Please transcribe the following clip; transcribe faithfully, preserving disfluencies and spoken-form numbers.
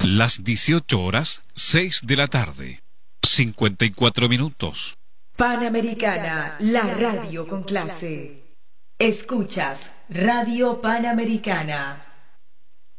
Las dieciocho horas, seis de la tarde, cincuenta y cuatro minutos. Panamericana, la radio con clase. Escuchas Radio Panamericana.